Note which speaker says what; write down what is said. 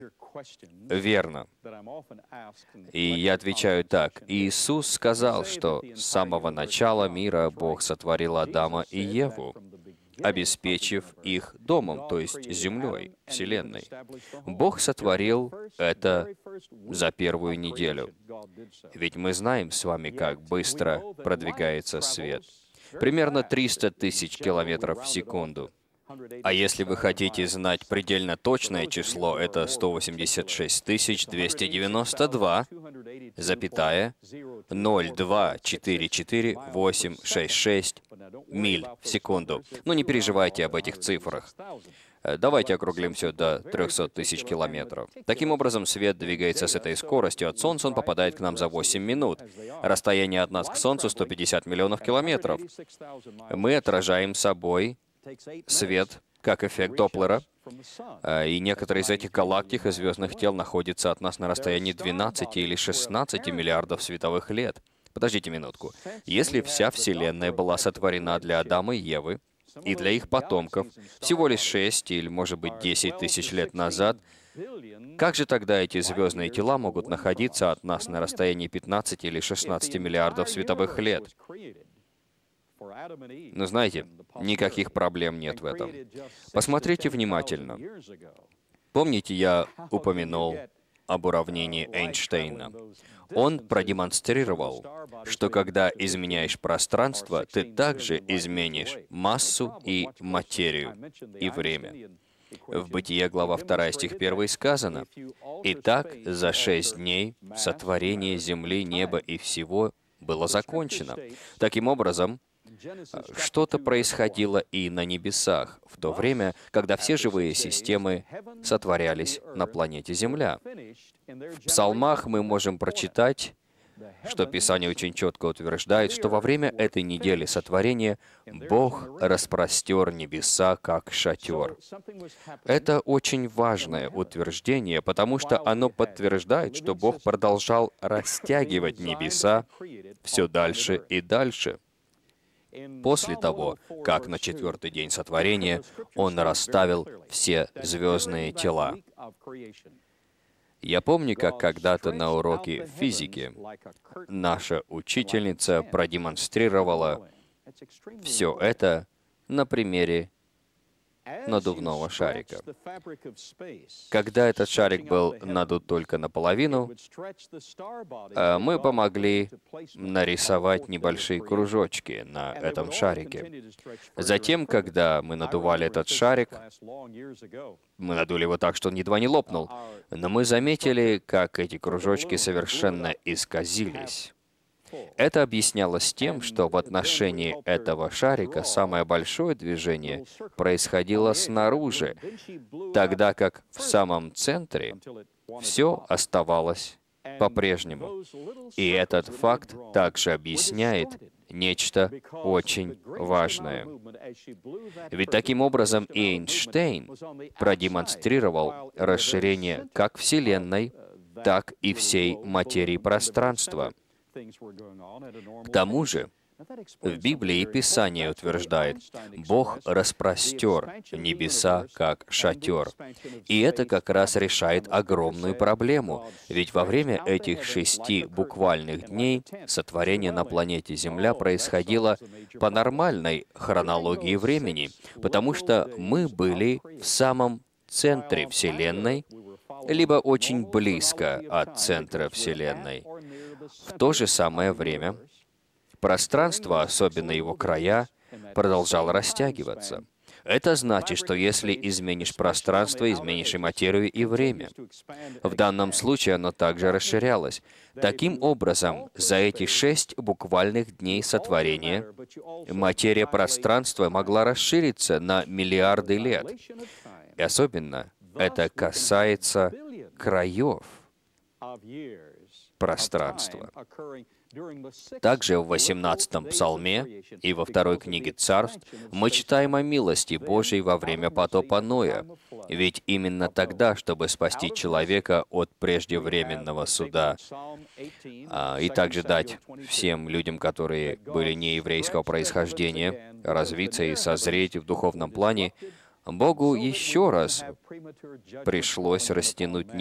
Speaker 1: Верно. И я отвечаю так. Иисус сказал, что с самого начала мира Бог сотворил Адама и Еву, обеспечив их домом, то есть землей, вселенной. Бог сотворил это за первую неделю. Ведь мы знаем с вами, как быстро продвигается свет. Примерно 300 тысяч километров в секунду. А если вы хотите знать предельно точное число, это 186 292, запятая, 0,244866 миль в секунду. Ну, не переживайте об этих цифрах. Давайте округлим все до 300 тысяч километров. Таким образом, свет двигается с этой скоростью. От Солнца он попадает к нам за 8 минут. Расстояние от нас к Солнцу 150 миллионов километров. Мы отражаем собой свет, как эффект Доплера, и некоторые из этих галактик и звездных тел находятся от нас на расстоянии 12 или 16 миллиардов световых лет. Подождите минутку. Если вся Вселенная была сотворена для Адама и Евы и для их потомков всего лишь 6 или, может быть, 10 тысяч лет назад, как же тогда эти звездные тела могут находиться от нас на расстоянии 15 или 16 миллиардов световых лет? Но знаете, никаких проблем нет в этом. Посмотрите внимательно. Помните, я упомянул об уравнении Эйнштейна? Он продемонстрировал, что когда изменяешь пространство, ты также изменишь массу и материю, и время. В Бытие, глава 2, стих 1 сказано: «Итак, за 6 дней сотворение земли, неба и всего было закончено». Таким образом, что-то происходило и на небесах, в то время, когда все живые системы сотворялись на планете Земля. В Псалмах мы можем прочитать, что Писание очень четко утверждает, что во время этой недели сотворения Бог распростер небеса, как шатер. Это очень важное утверждение, потому что оно подтверждает, что Бог продолжал растягивать небеса все дальше и дальше. После того, как на 4-й день сотворения Он расставил все звездные тела. Я помню, как когда-то на уроке физики наша учительница продемонстрировала все это на примере надувного шарика. Когда этот шарик был надут только наполовину, мы помогли нарисовать небольшие кружочки на этом шарике. Затем, когда мы надували этот шарик, мы надули его так, что он едва не лопнул, но мы заметили, как эти кружочки совершенно исказились. Это объяснялось тем, что в отношении этого шарика самое большое движение происходило снаружи, тогда как в самом центре все оставалось по-прежнему. И этот факт также объясняет нечто очень важное. Ведь таким образом Эйнштейн продемонстрировал расширение как Вселенной, так и всей материи пространства. К тому же, в Библии Писание утверждает, Бог распростер небеса как шатер. И это как раз решает огромную проблему, ведь во время этих 6 буквальных дней сотворение на планете Земля происходило по нормальной хронологии времени, потому что мы были в самом центре Вселенной, либо очень близко от центра Вселенной. В то же самое время пространство, особенно его края, продолжало растягиваться. Это значит, что если изменишь пространство, изменишь и материю, и время. В данном случае оно также расширялось. Таким образом, за эти 6 буквальных дней сотворения материя пространства могла расшириться на миллиарды лет. И особенно это касается краев пространства. Также в 18-м Псалме и во 2-й книге Царств мы читаем о милости Божьей во время потопа Ноя. Ведь именно тогда, чтобы спасти человека от преждевременного суда, и также дать всем людям, которые были нееврейского происхождения, развиться и созреть в духовном плане, Богу еще раз пришлось растянуть